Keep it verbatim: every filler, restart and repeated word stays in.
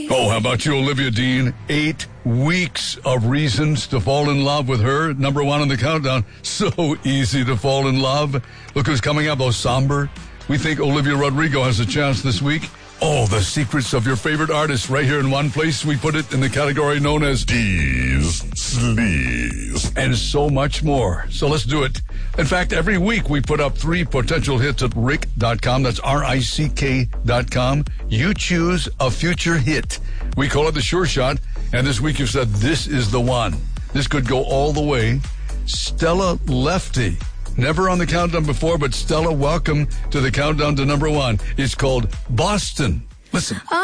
Oh, how about you, Olivia Dean? Eight weeks of reasons to fall in love with her. Number one on the countdown. So easy to fall in love. Look who's coming up, though, somber. We think Olivia Rodrigo has a chance this week. Oh, the secrets of your favorite artists right here in one place. We put it in the category known as D's Sleaze. And so much more. So let's do it. In fact, every week we put up three potential hits at rick dot com. That's R I C K dot com. You choose a future hit. We call it the Sure Shot. And this week you said this is the one. This could go all the way. Stella Lefty. Never on the countdown before, but Stella, welcome to the countdown to number one. It's called Boston. Listen.